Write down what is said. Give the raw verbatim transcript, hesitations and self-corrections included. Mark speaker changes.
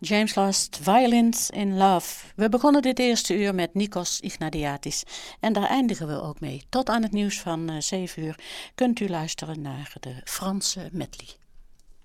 Speaker 1: James Last, Violins in Love. We begonnen dit eerste uur met Nikos Ignatiadis en daar eindigen we ook mee. Tot aan het nieuws van uh, zeven uur kunt u luisteren naar de Franse medley.